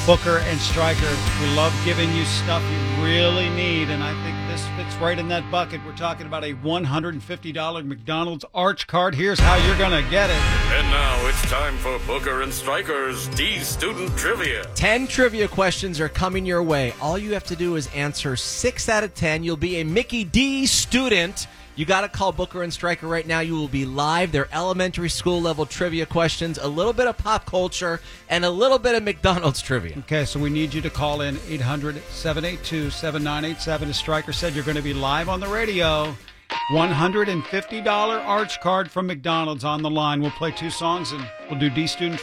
Booker and Stryker. We love giving you stuff you really need, and I think this fits right in that bucket. We're talking about a $150 McDonald's Arch card. Here's how you're going to get it. And now it's time for Booker and Stryker's D Student Trivia. 10 trivia questions are coming your way. All you have to do is answer 6 out of 10. You'll be a Mickey D student. You got to call Booker and Stryker right now. You will be live. They're elementary school level trivia questions, a little bit of pop culture, and a little bit of McDonald's trivia. Okay, so we need you to call in 800-782-7987. As Stryker said, you're going to be live on the radio. $150 Arch card from McDonald's on the line. We'll play 2 songs and we'll do D Student